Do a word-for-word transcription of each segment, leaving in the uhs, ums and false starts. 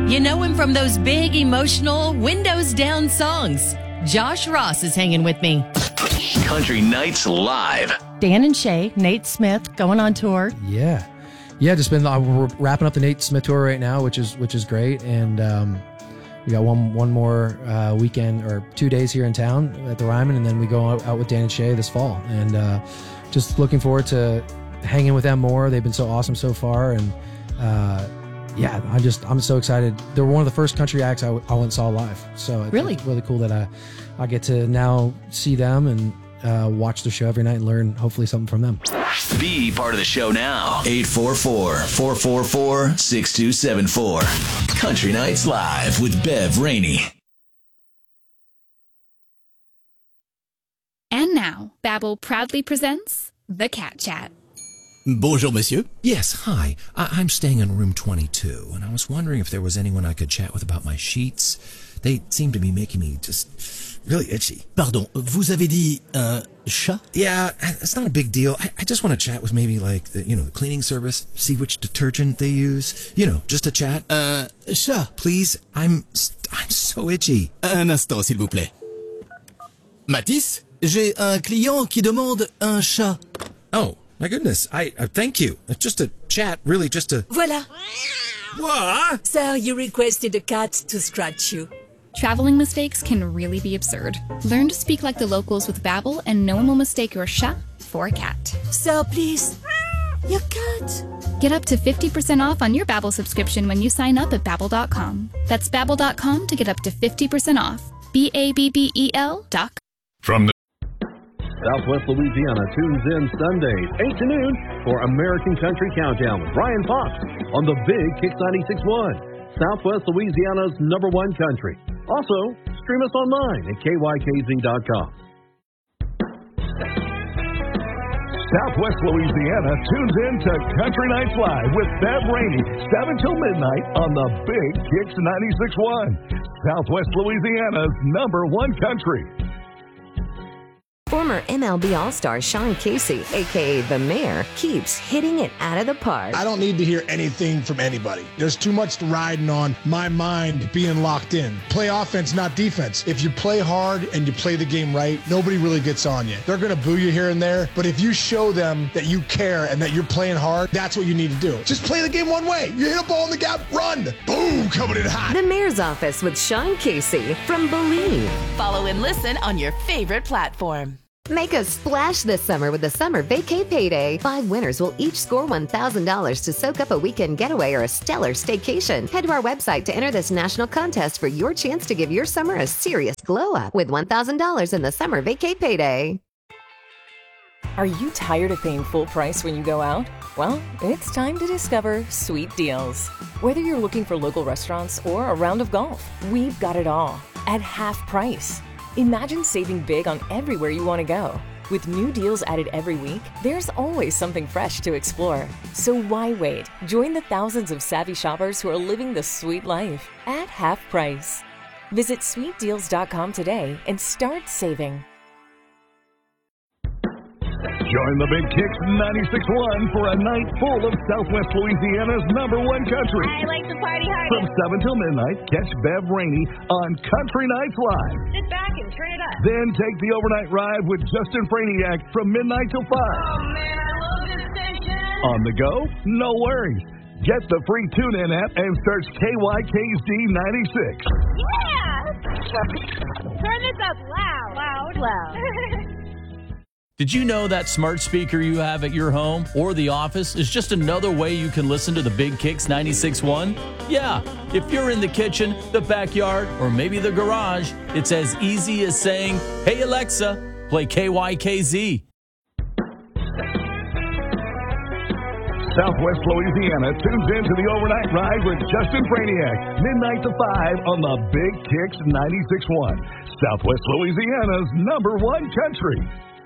You know him from those big, emotional, windows down songs. Josh Ross is hanging with me. Country Nights Live. Dan and Shay, Nate Smith, going on tour. Yeah. Yeah, just been, uh, we're wrapping up the Nate Smith tour right now, which is which is great. And um, we got one one more uh, weekend or two days here in town at the Ryman, and then we go out, out with Dan and Shay this fall. And uh, just looking forward to hanging with them more. They've been so awesome so far. And uh, yeah, I'm just, I'm so excited. They were one of the first country acts I, I went and saw live. So it's Really? really cool that I, I get to now see them and uh, watch the show every night and learn hopefully something from them. Be part of the show now. eight four four, four four four, six two seven four. Country Nights Live with Bev Rainey. And now, Babbel proudly presents The Cat Chat. Bonjour, monsieur. Yes, hi. I- I'm staying in room twenty-two, and I was wondering if there was anyone I could chat with about my sheets. They seem to be making me just really itchy. Pardon, vous avez dit un chat? Yeah, it's not a big deal. I, I just want to chat with maybe like the, you know, the cleaning service, see which detergent they use. You know, just a chat. Un chat. Please, I'm I'm so itchy. Un instant, s'il vous plaît. Mathis, j'ai un client qui demande un chat. Oh, my goodness. I uh, thank you. It's just a chat, really, just a... Voilà. What? Sir, you requested a cat to scratch you. Traveling mistakes can really be absurd. Learn to speak like the locals with Babbel, and no one will mistake your chat for a cat. Sir, please. Your cat. Get up to fifty percent off on your Babbel subscription when you sign up at Babbel dot com. That's Babbel dot com to get up to fifty percent off. B A B B E L dot com. From the Southwest Louisiana tunes in Sundays, eight to noon for American Country Countdown with Brian Fox on the Big Kicks ninety-six point one, Southwest Louisiana's number one country. Also, stream us online at K Y K Z dot com. Southwest Louisiana tunes in to Country Nights Live with Bev Rainey, seven till midnight on the Big Kicks ninety-six point one, Southwest Louisiana's number one country. Former M L B All-Star Sean Casey, a k a. The Mayor, keeps hitting it out of the park. I don't need to hear anything from anybody. There's too much riding on my mind being locked in. Play offense, not defense. If you play hard and you play the game right, nobody really gets on you. They're going to boo you here and there, but if you show them that you care and that you're playing hard, that's what you need to do. Just play the game one way. You hit a ball in the gap, run. Boom, coming in hot. The Mayor's Office with Sean Casey from Believe. Follow and listen on your favorite platform. Make a splash this summer with the Summer Vacay Payday. Five winners will each score one thousand dollars to soak up a weekend getaway or a stellar staycation. Head to our website to enter this national contest for your chance to give your summer a serious glow up with one thousand dollars in the Summer Vacay Payday. Are you tired of paying full price when you go out? Well, it's time to discover Sweet Deals. Whether you're looking for local restaurants or a round of golf, we've got it all at half price. Imagine saving big on everywhere you want to go. With new deals added every week, there's always something fresh to explore. So why wait? Join the thousands of savvy shoppers who are living the sweet life at half price. Visit sweet deals dot com today and start saving. Join the Big Kicks ninety-six point one for a night full of Southwest Louisiana's number one country. I like to party hard. From seven till midnight, catch Bev Rainey on Country Nights Live. Sit back and turn it up. Then take the overnight ride with Justin Franiak from midnight till five. Oh, man, I love this station. On the go? No worries. Get the free TuneIn app and search K Y K Z ninety-six. Yeah! Turn this up loud. Loud. Loud. Did you know that smart speaker you have at your home or the office is just another way you can listen to the Big Kicks ninety-six point one? Yeah, if you're in the kitchen, the backyard, or maybe the garage, it's as easy as saying, "Hey Alexa, play K Y K Z." Southwest Louisiana tunes into the overnight ride with Justin Franiak, midnight to five on the Big Kicks ninety-six point one, Southwest Louisiana's number one country.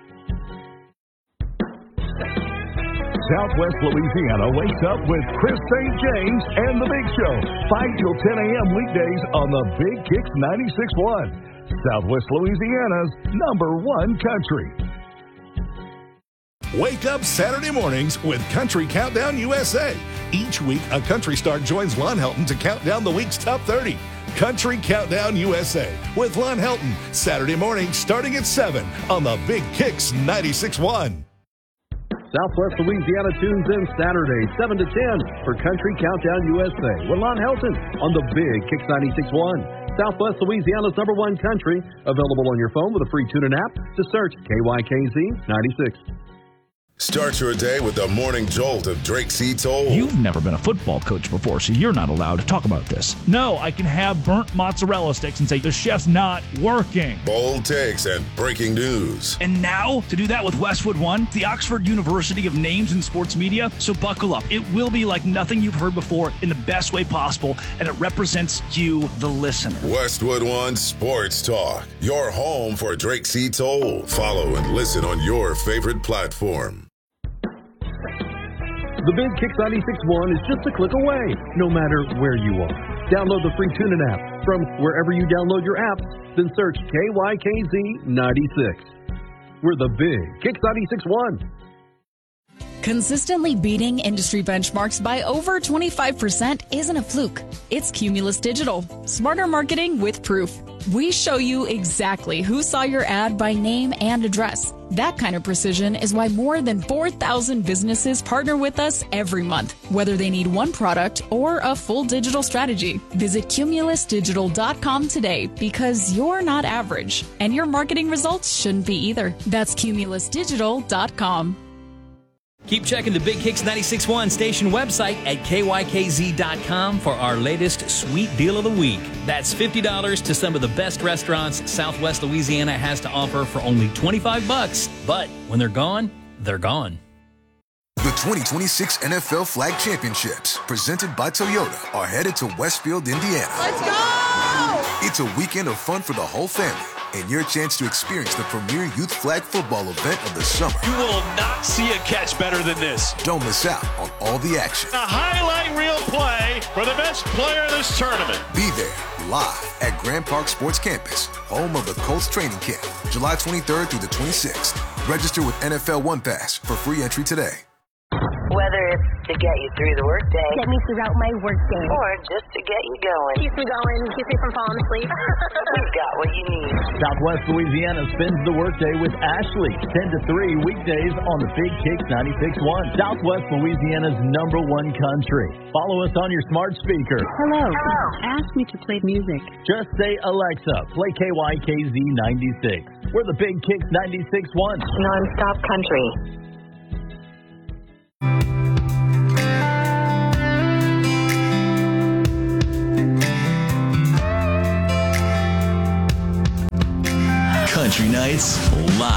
Southwest Louisiana wakes up with Chris Saint James and The Big Show, five till ten a.m. weekdays on the Big Kicks ninety-six point one, Southwest Louisiana's number one country. Wake up Saturday mornings with Country Countdown U S A. Each week, a country star joins Lon Helton to count down the week's top thirty. Country Countdown U S A with Lon Helton. Saturday morning starting at seven on the Big Kicks ninety-six point one. Southwest Louisiana tunes in Saturday, seven to ten for Country Countdown U S A with Lon Helton on the Big Kicks ninety-six point one. Southwest Louisiana's number one country, available on your phone with a free TuneIn app. Just search K Y K Z ninety-six. Start your day with the morning jolt of Drake C. Toll. You've never been a football coach before, so you're not allowed to talk about this. No, I can have burnt mozzarella sticks and say the chef's not working. Bold takes and breaking news. And now, to do that with Westwood One, the Oxford University of Names in Sports Media. So buckle up. It will be like nothing you've heard before in the best way possible, and it represents you, the listener. Westwood One Sports Talk, your home for Drake C. Toll. Follow and listen on your favorite platform. The Big Kicks ninety-six point one is just a click away, no matter where you are. Download the free TuneIn app from wherever you download your apps, then search K Y K Z ninety-six. We're the Big Kicks ninety-six point one. Consistently beating industry benchmarks by over twenty-five percent isn't a fluke. It's Cumulus Digital. Smarter marketing with proof. We show you exactly who saw your ad by name and address. That kind of precision is why more than four thousand businesses partner with us every month, whether they need one product or a full digital strategy. Visit cumulus digital dot com today because you're not average, and your marketing results shouldn't be either. That's cumulus digital dot com. Keep checking the Big Kicks ninety-six point one station website at K Y K Z dot com for our latest sweet deal of the week. That's fifty dollars to some of the best restaurants Southwest Louisiana has to offer for only twenty-five bucks. But when they're gone, they're gone. The twenty twenty-six N F L Flag Championships, presented by Toyota, are headed to Westfield, Indiana. Let's go! It's a weekend of fun for the whole family, and your chance to experience the premier youth flag football event of the summer. You will not see a catch better than this. Don't miss out on all the action. A highlight reel play for the best player of this tournament. Be there, live at Grand Park Sports Campus, home of the Colts training camp, July twenty-third through the twenty-sixth. Register with N F L One Pass for free entry today. Whether it's to get you through the workday, get me throughout my workday, or just to get you going, keep me going, keep me from falling asleep. We've got what you need. Southwest Louisiana spends the workday with Ashley, ten to three weekdays on the Big Kicks ninety-six point one. Southwest Louisiana's number one country. Follow us on your smart speaker. Hello. Hello. Ask me to play music. Just say, Alexa, play K Y K Z ninety-six. We're the Big Kicks ninety-six point one. Non-stop country. Country Nights Live.